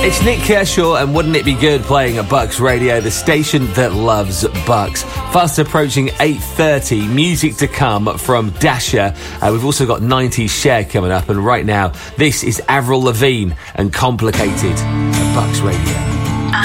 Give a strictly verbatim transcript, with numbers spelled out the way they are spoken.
It's Nick Kershaw, and wouldn't it be good playing at Bucks Radio, the station that loves Bucks. Fast approaching eight thirty, music to come from Dasher. Uh, we've also got nineties Cher coming up, and right now, this is Avril Lavigne and Complicated at Bucks Radio.